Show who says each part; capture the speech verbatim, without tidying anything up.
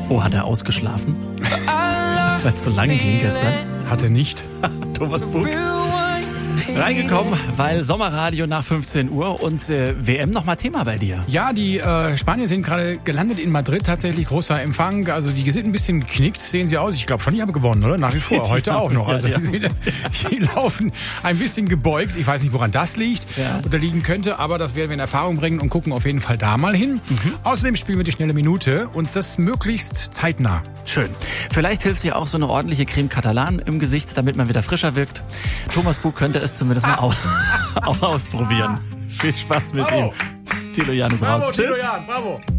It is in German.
Speaker 1: Oh, hat er ausgeschlafen? Weil es so lang ging gestern.
Speaker 2: Hat er nicht.
Speaker 1: Thomas Bug. Reingekommen, weil Sommerradio nach fünfzehn Uhr und äh, W M nochmal Thema bei dir.
Speaker 2: Ja, die äh, Spanier sind gerade gelandet in Madrid, tatsächlich großer Empfang. Also die sind ein bisschen geknickt, sehen sie aus. Ich glaube schon, die haben gewonnen, oder? Nach wie vor, heute auch noch. Also
Speaker 1: ja, ja.
Speaker 2: Die, die laufen ein bisschen gebeugt. Ich weiß nicht, woran das liegt
Speaker 1: ja.
Speaker 2: oder liegen könnte, aber das werden wir in Erfahrung bringen und gucken auf jeden Fall da mal hin. Mhm. Außerdem spielen wir die schnelle Minute und das möglichst zeitnah.
Speaker 1: Schön. Vielleicht hilft dir auch so eine ordentliche Creme Catalan im Gesicht, damit man wieder frischer wirkt. Thomas Bug könnte es zumindest mal auch, auch ausprobieren. Viel Spaß mit
Speaker 2: Bravo.
Speaker 1: ihm. Thilo Jan ist raus.
Speaker 2: Bravo,
Speaker 1: Tschüss.
Speaker 2: Thilo Jan, bravo.